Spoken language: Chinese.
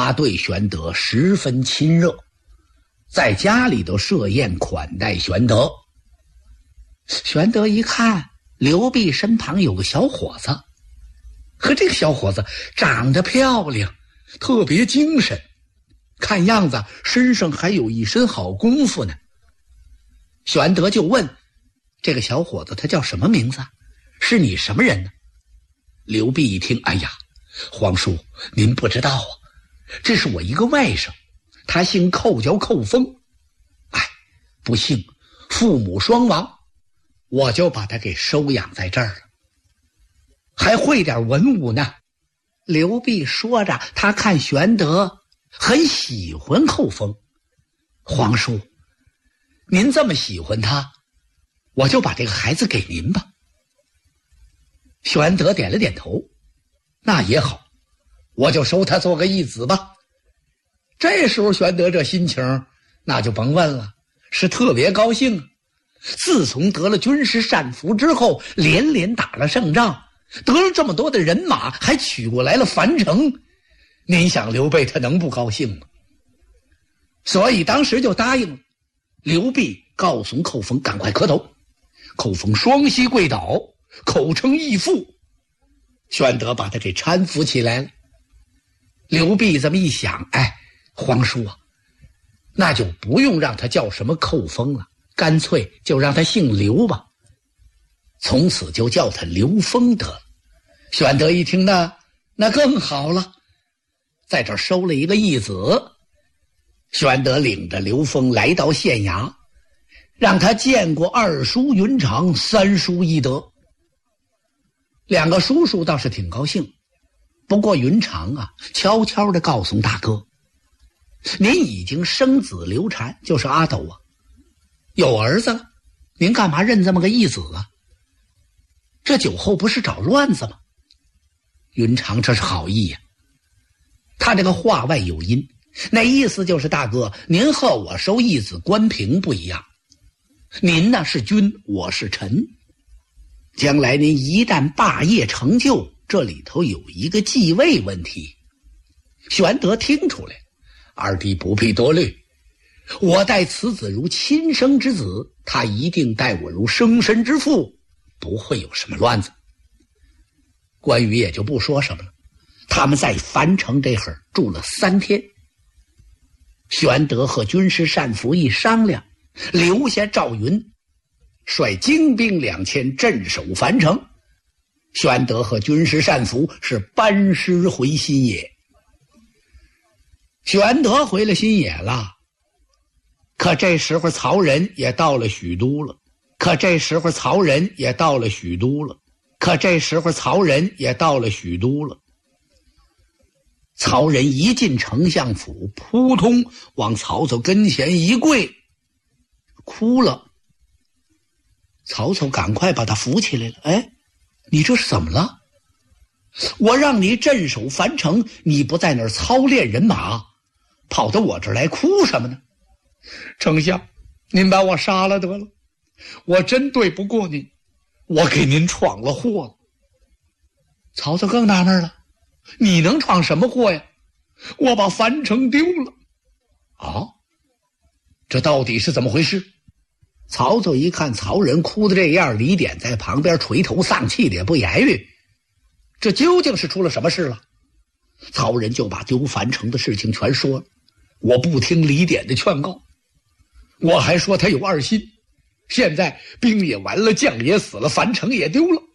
他对玄德十分亲热，在家里都设宴款待玄德。玄德一看刘备身旁有个小伙子，和这个小伙子长得漂亮，特别精神，看样子身上还有一身好功夫呢。玄德就问这个小伙子他叫什么名字，是你什么人呢？刘备一听，哎呀，皇叔您不知道啊，这是我一个外甥，他姓寇，叫寇封。哎，不幸父母双亡，我就把他给收养在这儿了，还会点文武呢。刘备说着，他看玄德很喜欢寇封，皇叔您这么喜欢他，我就把这个孩子给您吧。玄德点了点头，那也好，我就收他做个义子吧。这时候玄德这心情那就甭问了，是特别高兴。自从得了军师单福之后，连连打了胜仗，得了这么多的人马，还取过来了樊城，您想刘备他能不高兴吗？所以当时就答应了。刘备告诉寇封赶快磕头，寇封双膝跪倒，口称义父。玄德把他给搀扶起来了。刘备这么一想，哎，皇叔啊，那就不用让他叫什么寇封了，干脆就让他姓刘吧，从此就叫他刘封得了。玄德一听呢，那更好了，在这儿收了一个义子。玄德领着刘封来到县衙，让他见过二叔云长，三叔翼德。两个叔叔倒是挺高兴，不过云长啊，悄悄地告诉大哥，您已经生子刘禅，就是阿斗啊，有儿子了，您干嘛认这么个义子啊？这酒后不是找乱子吗？云长这是好意呀，他这个话外有音，那意思就是大哥，您和我收义子官平不一样，您呢是君，我是臣，将来您一旦霸业成就，这里头有一个继位问题。玄德听出来，二弟不必多虑，我待此子如亲生之子，他一定待我如生身之父，不会有什么乱子。关羽也就不说什么了，他们在樊城这会儿住了3天。玄德和军师单福一商量，留下赵云率精兵2000镇守樊城，玄德和军师单福是班师回新野。玄德回了新野了，可这时候曹仁也到了许都了，曹仁一进丞相府，扑通往曹操跟前一跪，哭了。曹操赶快把他扶起来了。哎，你这是怎么了？我让你镇守樊城，你不在那儿操练人马，跑到我这儿来哭什么呢？丞相，您把我杀了得了，我真对不过您，我给您闯了祸了。曹操更纳闷了，你能闯什么祸呀？我把樊城丢了。啊，这到底是怎么回事？曹操一看曹仁哭的这样，李典在旁边垂头丧气的也不言语，这究竟是出了什么事了？曹仁就把丢樊城的事情全说了。我不听李典的劝告，我还说他有二心，现在兵也完了，将也死了，樊城也丢了，